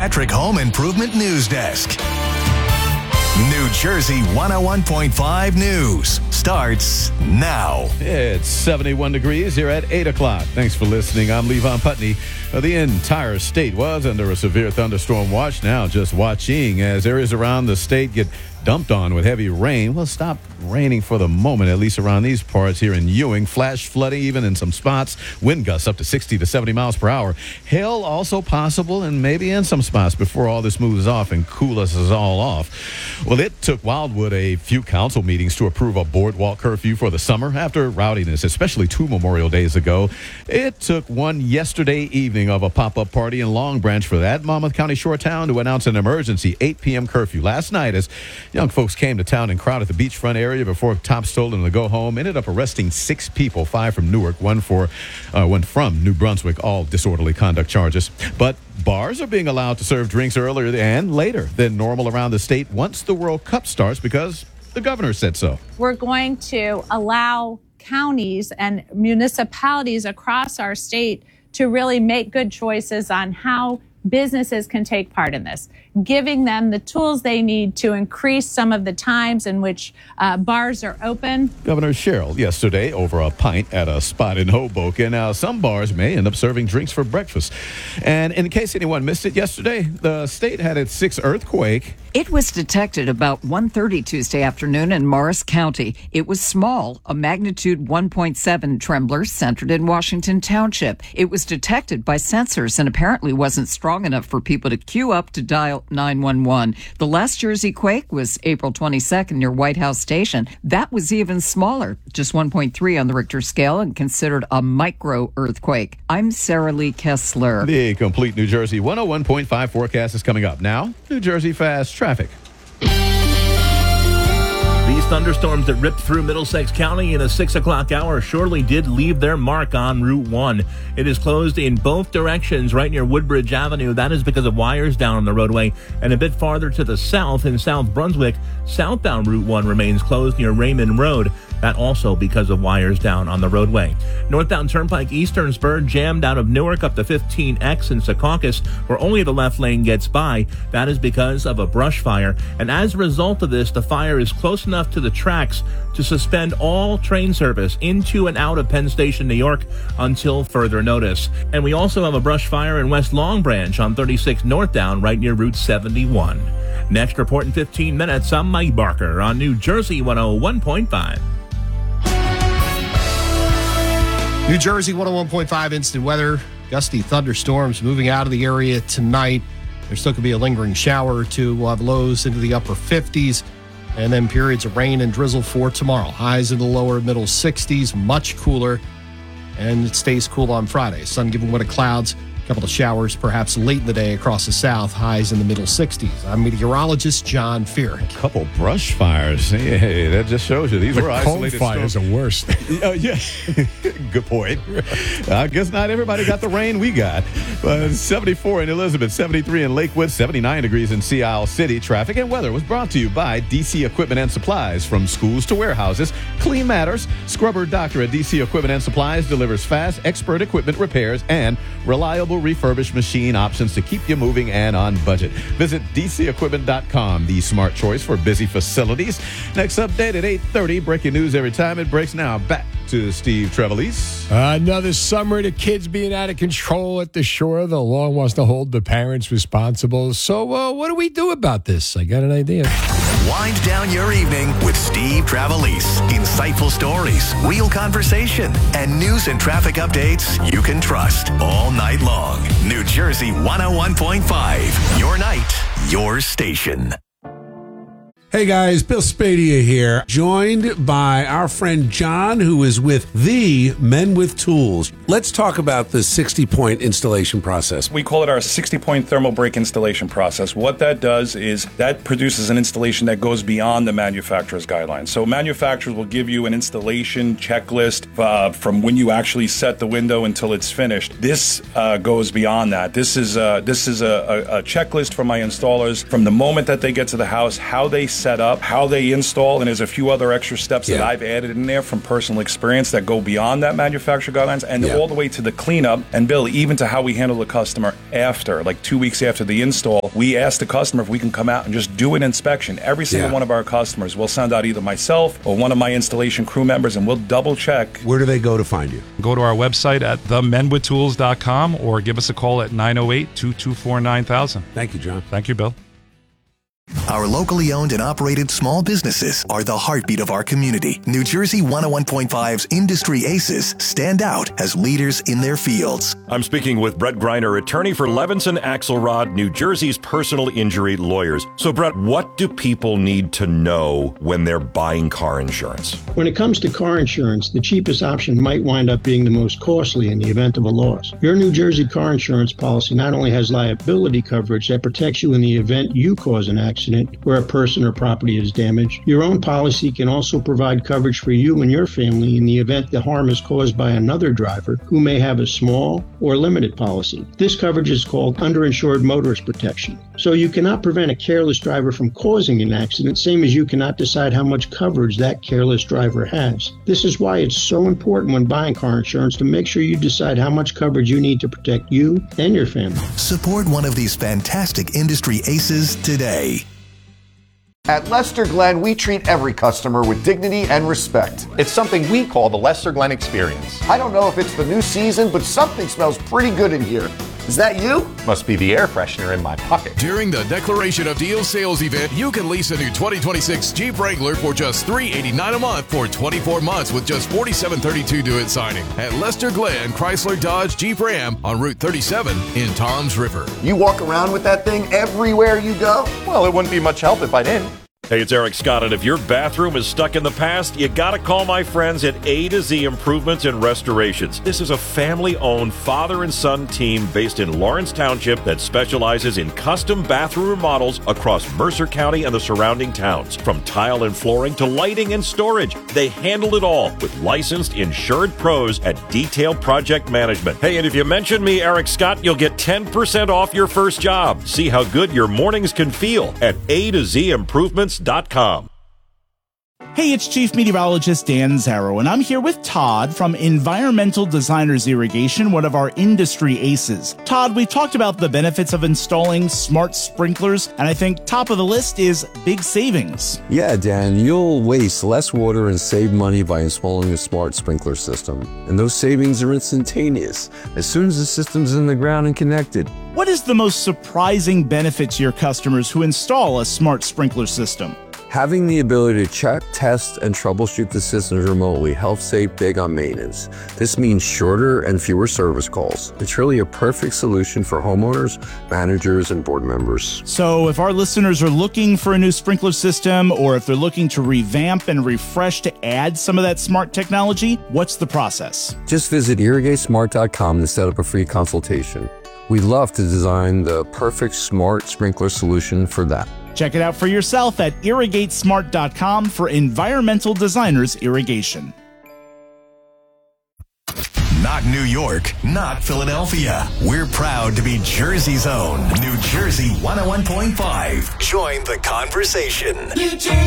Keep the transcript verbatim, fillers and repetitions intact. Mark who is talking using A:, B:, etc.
A: Patrick Home Improvement News Desk. New Jersey one oh one point five News starts now.
B: It's seventy-one degrees here at eight o'clock. Thanks for listening. I'm Levon Putney. Uh, the entire state was under a severe thunderstorm watch. Now just watching as areas around the state get dumped on with heavy rain. Well, stop raining for the moment, at least around these parts here in Ewing. Flash flooding even in some spots. Wind gusts up to sixty to seventy miles per hour. Hail also possible and maybe in some spots before all this moves off and cool us all off. Well, it took Wildwood a few council meetings to approve a boardwalk curfew for the summer after rowdiness, especially two Memorial Days ago. It took one yesterday evening of a pop-up party in Long Branch for that Monmouth County shore town to announce an emergency eight p.m. curfew last night as young folks came to town and crowded the beachfront area before cops told them to go home. Ended up arresting six people, five from Newark, one for uh, one from New Brunswick, all disorderly conduct charges. But bars are being allowed to serve drinks earlier and later than normal around the state once the World Cup starts because the governor said so.
C: We're going to allow counties and municipalities across our state to really make good choices on how businesses can take part in this, giving them the tools they need to increase some of the times in which uh, bars are open.
B: Governor Sherrill yesterday over a pint at a spot in Hoboken. Now, some bars may end up serving drinks for breakfast. And in case anyone missed it yesterday, the state had its sixth earthquake.
D: It was detected about one thirty Tuesday afternoon in Morris County. It was small, a magnitude one point seven trembler centered in Washington Township. It was detected by sensors and apparently wasn't strong enough for people to queue up to dial nine one one. The last Jersey quake was April twenty-second near White House Station. That was even smaller, just one point three on the Richter scale and considered a micro earthquake. I'm Sarah Lee Kessler.
B: The complete New Jersey one oh one point five forecast is coming up now. New Jersey Fast Traffic.
E: These thunderstorms that ripped through Middlesex County in the six o'clock hour surely did leave their mark on Route one. It is closed in both directions right near Woodbridge Avenue. That is because of wires down on the roadway. And a bit farther to the south in South Brunswick, southbound Route one remains closed near Raymond Road. That also because of wires down on the roadway. Northbound Turnpike Eastern Spur jammed out of Newark up to fifteen X in Secaucus, where only the left lane gets by. That is because of a brush fire. And as a result of this, the fire is close enough to the tracks to suspend all train service into and out of Penn Station, New York, until further notice. And we also have a brush fire in West Long Branch on thirty-six northbound right near Route seventy-one. Next report in fifteen minutes, I'm Mike Barker on New Jersey one oh one point five.
F: New Jersey one oh one point five instant weather. Gusty thunderstorms moving out of the area tonight. There's still going to be a lingering shower or two. We'll have lows into the upper fifties. And then periods of rain and drizzle for tomorrow. Highs in the lower middle sixties, much cooler. And it stays cool on Friday. Sun giving way to clouds. A couple of showers perhaps late in the day across the south. Highs in the middle sixties. I'm meteorologist John Feerick.
B: A couple brush fires. Hey, that just shows you. These
G: the
B: were isolated
G: cold fires
B: storms.
G: are worse.
B: uh, yeah. Good point. I guess not everybody got the rain we got. Uh, seventy-four in Elizabeth, seventy-three in Lakewood, seventy-nine degrees in Sea Isle City. Traffic and weather was brought to you by D C Equipment and Supplies. From schools to warehouses, clean matters. Scrubber Doctor at D C Equipment and Supplies delivers fast, expert equipment repairs and reliable refurbished machine options to keep you moving and on budget. Visit D C equipment dot com, the smart choice for busy facilities. Next update at eight thirty. Breaking news every time it breaks. Now back to Steve Trevelise.
G: Another summer, the kids being out of control at the shore. The law wants to hold the parents responsible. So uh, what do we do about this? I got an idea.
A: Wind down your evening with Steve Trevelise. Insightful stories, real conversation, and news and traffic updates you can trust all night long. New Jersey one oh one point five. Your night, your station.
H: Hey guys, Bill Spadea here, joined by our friend John, who is with the Men with Tools. Let's talk about the sixty-point installation process.
I: We call it our sixty-point thermal break installation process. What that does is that produces an installation that goes beyond the manufacturer's guidelines. So manufacturers will give you an installation checklist uh, from when you actually set the window until it's finished. This uh, goes beyond that. This is, uh, this is a, a, a checklist for my installers from the moment that they get to the house, how they set up, how they install, and there's a few other extra steps
H: Yeah.
I: that I've added in there from personal experience that go beyond that manufacturer guidelines, and
H: Yeah.
I: all the way to the cleanup, and Bill, even to how we handle the customer after, like two weeks after the install. We ask the customer if we can come out and just do an inspection. Every single
H: Yeah.
I: one of our customers will send out either myself or one of my installation crew members, and we'll double check.
H: Where do they go to find you?
J: Go to our website at the men with tools dot com or give us a call at nine oh eight, two two four, nine thousand.
H: Thank you, John.
J: Thank you, Bill.
A: Our locally owned and operated small businesses are the heartbeat of our community. New Jersey one oh one point five's Industry Aces stand out as leaders in their fields.
K: I'm speaking with Brett Greiner, attorney for Levinson Axelrod, New Jersey's personal injury lawyers. So, Brett, what do people need to know when they're buying car insurance?
L: When it comes to car insurance, the cheapest option might wind up being the most costly in the event of a loss. Your New Jersey car insurance policy not only has liability coverage that protects you in the event you cause an accident where a person or property is damaged, your own policy can also provide coverage for you and your family in the event the harm is caused by another driver who may have a small or limited policy. This coverage is called underinsured motorist protection. So you cannot prevent a careless driver from causing an accident, same as you cannot decide how much coverage that careless driver has. This is why it's so important when buying car insurance to make sure you decide how much coverage you need to protect you and your family.
A: Support one of these fantastic Industry Aces today.
M: At Lester Glenn, we treat every customer with dignity and respect.
N: It's something we call the Lester Glenn Experience.
M: I don't know if it's the new season, but something smells pretty good in here. Is that you?
N: Must be the air freshener in my pocket.
O: During the Declaration of Deals sales event, you can lease a new twenty twenty-six Jeep Wrangler for just three hundred eighty-nine dollars a month for twenty-four months with just forty-seven thirty-two due at signing at Lester Glenn Chrysler Dodge Jeep Ram on Route thirty-seven in Toms River.
M: You walk around with that thing everywhere you go?
N: Well, it wouldn't be much help if I didn't.
K: Hey, it's Eric Scott, and if your bathroom is stuck in the past, you gotta call my friends at A to Z Improvements and Restorations. This is a family-owned father and son team based in Lawrence Township that specializes in custom bathroom remodels across Mercer County and the surrounding towns. From tile and flooring to lighting and storage, they handle it all with licensed, insured pros at Detail Project Management. Hey, and if you mention me, Eric Scott, you'll get ten percent off your first job. See how good your mornings can feel at A to Z Improvements dot com.
P: Hey, it's Chief Meteorologist Dan Zarrow, and I'm here with Todd from Environmental Designers Irrigation, one of our industry aces. Todd, we've talked about the benefits of installing smart sprinklers, and I think top of the list is big savings.
Q: Yeah, Dan, you'll waste less water and save money by installing a smart sprinkler system. And those savings are instantaneous as soon as the system's in the ground and connected.
P: What is the most surprising benefit to your customers who install a smart sprinkler system?
Q: Having the ability to check, test, and troubleshoot the systems remotely helps save big on maintenance. This means shorter and fewer service calls. It's really a perfect solution for homeowners, managers, and board members.
P: So if our listeners are looking for a new sprinkler system, or if they're looking to revamp and refresh to add some of that smart technology, what's the process?
Q: Just visit irrigate smart dot com to set up a free consultation. We'd love to design the perfect smart sprinkler solution for that.
P: Check it out for yourself at irrigate smart dot com for Environmental Designers Irrigation.
A: Not New York, not Philadelphia. We're proud to be Jersey's own New Jersey one oh one point five. Join the conversation.
R: New Jersey.